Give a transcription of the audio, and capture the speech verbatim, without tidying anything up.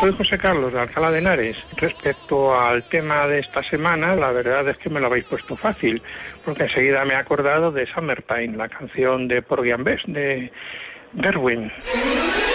Soy José Carlos de Alcalá de Henares. Respecto al tema de esta semana, la verdad es que me lo habéis puesto fácil, porque enseguida me he acordado de Summertime, la canción de Porgy and Bess, de Berwin.